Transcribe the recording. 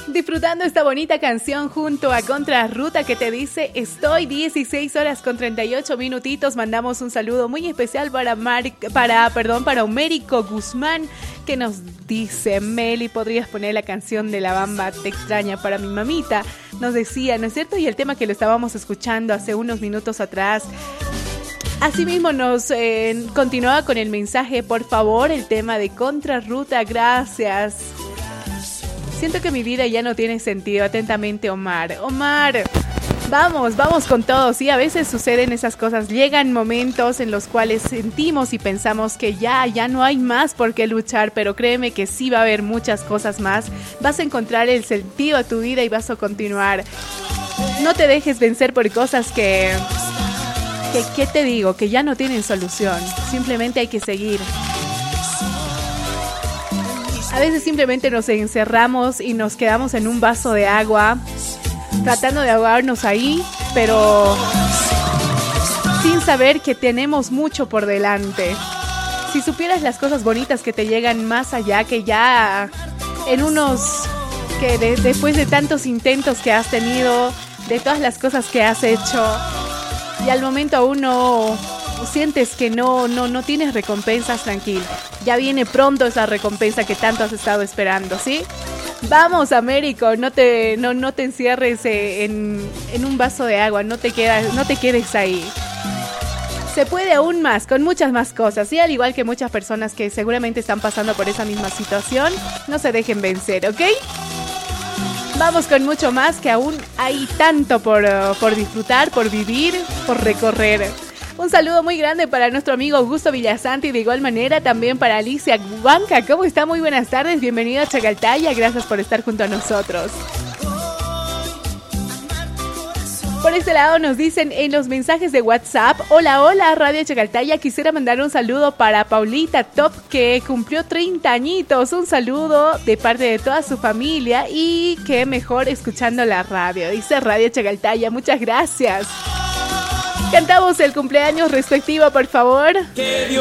Disfrutando esta bonita canción junto a Contrarruta que te dice estoy 16 horas con 38 minutitos. Mandamos un saludo muy especial para Homérico Guzmán que nos dice: Meli, ¿podrías poner la canción de La Bamba Te Extraña para mi mamita? Nos decía, ¿no es cierto? Y el tema que lo estábamos escuchando hace unos minutos atrás. Asimismo nos continuaba con el mensaje, por favor, el tema de Contrarruta, gracias. Siento que mi vida ya no tiene sentido. Atentamente, Omar. Omar, vamos con todo. Sí, a veces suceden esas cosas. Llegan momentos en los cuales sentimos y pensamos que ya no hay más por qué luchar, pero créeme que sí va a haber muchas cosas más. Vas a encontrar el sentido a tu vida y vas a continuar. No te dejes vencer por cosas que ¿qué te digo? Que ya no tienen solución. Simplemente hay que seguir. A veces simplemente nos encerramos y nos quedamos en un vaso de agua, tratando de ahogarnos ahí, pero sin saber que tenemos mucho por delante. Si supieras las cosas bonitas que te llegan más allá, que ya en después de tantos intentos que has tenido, de todas las cosas que has hecho, y al momento aún no sientes que no tienes recompensas, tranquilo. Ya viene pronto esa recompensa que tanto has estado esperando, ¿sí? Vamos, Américo, no te encierres en un vaso de agua, no te quedes ahí. Se puede aún más, con muchas más cosas, ¿sí? Al igual que muchas personas que seguramente están pasando por esa misma situación, no se dejen vencer, ¿ok? Vamos con mucho más, que aún hay tanto por disfrutar, por vivir, por recorrer. Un saludo muy grande para nuestro amigo Augusto Villasanti, de igual manera también para Alicia Huanca. ¿Cómo está? Muy buenas tardes, bienvenido a Chacaltaya, gracias por estar junto a nosotros. Por este lado nos dicen en los mensajes de WhatsApp: hola Radio Chacaltaya, quisiera mandar un saludo para Paulita Top, que cumplió 30 añitos. Un saludo de parte de toda su familia y que mejor escuchando la radio. Dice Radio Chacaltaya, muchas gracias. Cantamos el cumpleaños respectivo, por favor.